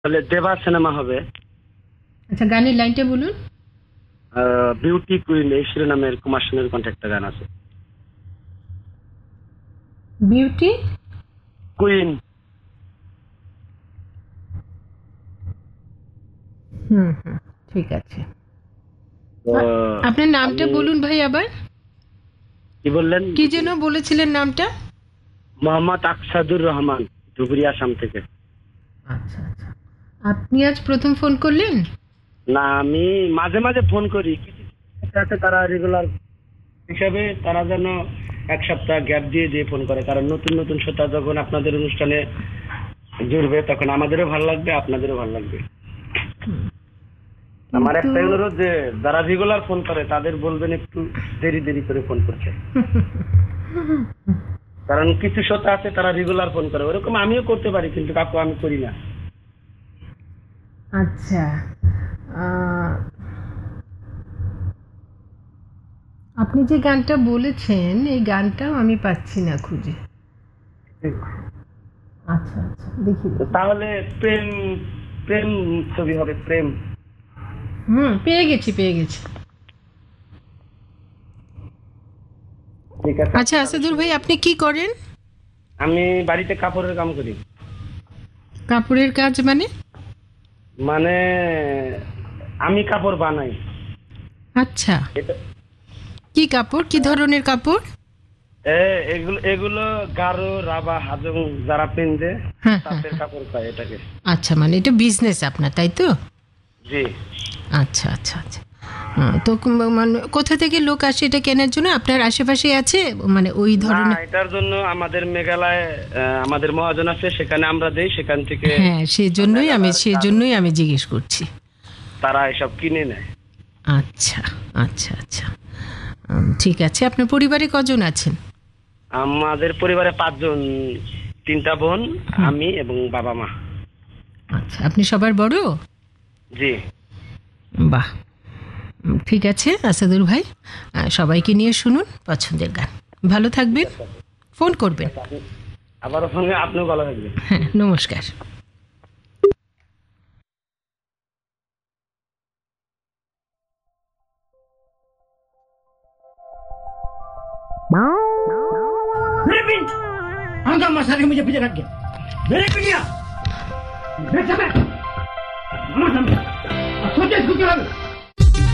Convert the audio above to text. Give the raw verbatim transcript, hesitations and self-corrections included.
তাহলে দেবা সিনেমা হবে। আচ্ছা, গানের লাইনটা বলুন। বিউটি কুইন এই শিরোনামের কুমার শানুর কণ্ঠে একটা গান আছে। Beauty queen. হুম হুম ঠিক আছে। আপনার নামটা বলুন ভাই আবার। কি বললেন? কি যেন বলেছিলেন নামটা? মোহাম্মদ আকসাদুর রহমান, ধুবড়ী, আসাম থেকে। আচ্ছা আচ্ছা, আপনি আজ প্রথম ফোন করলেন? না, আমি মাঝে মাঝে ফোন করি, কিছু আছে তারা রেগুলার হিসাবে তারা যেন এক সপ্তাহ গ্যাপ দিয়ে দিয়ে ফোন করে, কারণ নতুন নতুন শ্রোতা যখন আপনাদের অনুষ্ঠানে জুড়বে তখন আমাদেরও ভালো লাগবে, আপনাদেরও ভালো লাগবে। আমার একটা অনুরোধ যে যারা রেগুলার ফোন করে তাদের বলবেন একটু দেরি দেরি করে ফোন করতে, কারণ কিছু শ্রোতা আছে তারা রেগুলার ফোন করে, ওরকম আমিও করতে পারি কিন্তু কাকু আমি করি না। আচ্ছা, আপনি যে গানটা বলেছেন এই গানটাও আমি পাচ্ছি না খুঁজে। আচ্ছা আচ্ছা, দেখি। তাহলে প্রেম, প্রেম ছবি হবে, প্রেম। হুম, পেয়ে গেছি পেয়ে গেছি। ঠিক আছে। আচ্ছা আসাদুর ভাই, আপনি কি করেন? আমি বাড়িতে কাপড়ের কাম করি। কাপড়ের কাজ মানে? মানে আমি কাপড় বানাই। আচ্ছা, কি কাপড়, কি ধরনের কাপড়? এগুলো এগুলো গারো, রাবা, হাজং যারা পিনবে তাদের কাপড় পায় এটাকে। আচ্ছা, মানে এটা বিজনেস আপনার, তাই তো? জি। আচ্ছা আচ্ছা আচ্ছা, তো মানে কোথা থেকে লোক আসে এটা কেনার জন্য? আপনার আশেপাশে আছে মানে ওই ধরনের? এটার জন্য আমাদের মেঘালয় আমাদের মহাজন আছে, সেখানে আমরা দেই, সেখান থেকে। হ্যাঁ, সেজন্যই আমি সেজন্যই আমি জিজ্ঞেস করছি। তারা এসব কিনে নেয়। আচ্ছা আচ্ছা আচ্ছা, ঠিক আছে। আপনার পরিবারে কজন আছেন? আমাদের পরিবারে পাঁচজন, তিনটা বোন, আমি এবং বাবা মা। আচ্ছা, আপনি সবার বড়? জি। বাহ, ঠিক আছে আসাদুর ভাই, সবাইকে নিয়ে শুনুন পছন্দের গান। ভালো থাকবেন, ফোন করবেন। আবারও ফোন, আপনিও ভালো থাকবেন। হ্যাঁ, নমস্কার। हंगामा सारे मुझे पीछे रख गया, मेरे पिटिया, मैं समय, सोचे कुछ